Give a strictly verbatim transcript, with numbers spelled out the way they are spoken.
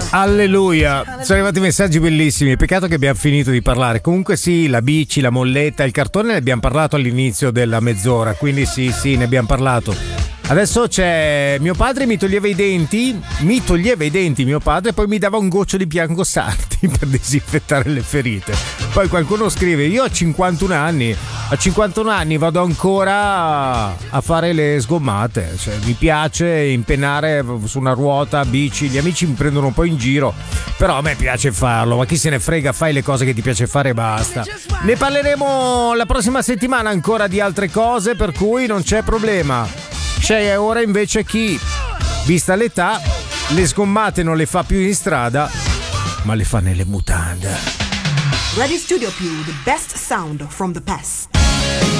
Alleluia, sono arrivati messaggi bellissimi, peccato che abbiamo finito di parlare. Comunque sì, la bici, la molletta, il cartone ne abbiamo parlato all'inizio della mezz'ora, quindi sì, sì, ne abbiamo parlato. Adesso c'è mio padre, mi toglieva i denti, mi toglieva i denti mio padre e poi mi dava un goccio di bianco sardi per disinfettare le ferite. Poi qualcuno scrive, io ho cinquantuno anni, a cinquantuno anni vado ancora a fare le sgommate, cioè, mi piace impennare su una ruota, bici, gli amici mi prendono un po' in giro, però a me piace farlo, ma chi se ne frega, fai le cose che ti piace fare e basta. Ne parleremo la prossima settimana ancora di altre cose, per cui non c'è problema. C'è ora invece chi, vista l'età, le sgommate non le fa più in strada, ma le fa nelle mutande. Radio Studio Più, the best sound from the past.